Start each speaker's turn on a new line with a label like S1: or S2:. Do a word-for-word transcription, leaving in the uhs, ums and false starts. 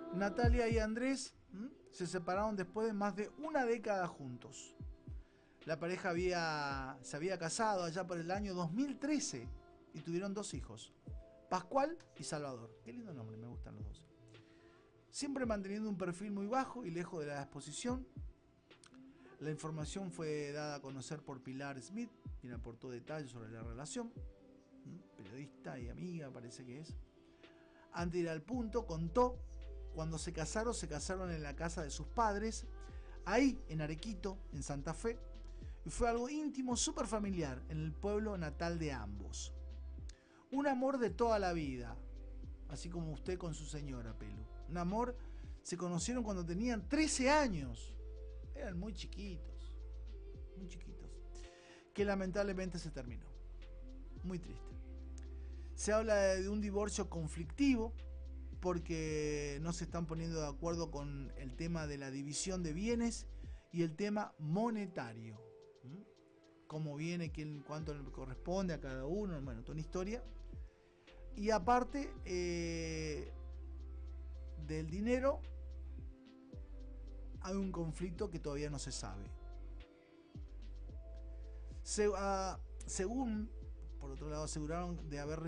S1: Natalia y Andrés ¿m? se separaron después de más de una década juntos. La pareja había, se había casado allá por el año dos mil trece y tuvieron dos hijos, Pascual y Salvador. Qué lindo nombre, me gustan los dos. Siempre manteniendo un perfil muy bajo y lejos de la exposición. La información fue dada a conocer por Pilar Smith, quien aportó detalles sobre la relación. Periodista y amiga, parece que es. Antes de ir al punto, contó, cuando se casaron, se casaron en la casa de sus padres, ahí en Arequito, en Santa Fe, y fue algo íntimo, súper familiar, en el pueblo natal de ambos. Un amor de toda la vida, así como usted con su señora, Pelu. Un amor, se conocieron cuando tenían trece años. Eran muy chiquitos, muy chiquitos. Que lamentablemente se terminó. Muy triste. Se habla de un divorcio conflictivo porque no se están poniendo de acuerdo con el tema de la división de bienes y el tema monetario. ¿Mm? Cómo viene, quién, cuánto le corresponde a cada uno, bueno, toda una historia. Y aparte eh, del dinero, hay un conflicto que todavía no se sabe. Se, uh, según, por otro lado, aseguraron de haber